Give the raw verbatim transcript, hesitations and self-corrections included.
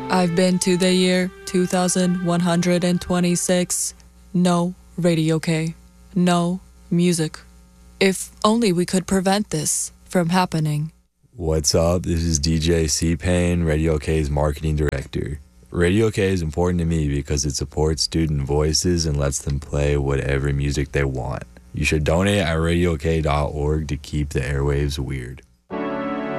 I've been to the year two thousand one hundred twenty-six. No Radio K. No music. If only we could prevent this from happening. What's up? This is D J C-Pain, Radio K's marketing director. Radio K is important to me because it supports student voices and lets them play whatever music they want. You should donate at radio k dot org to keep the airwaves weird.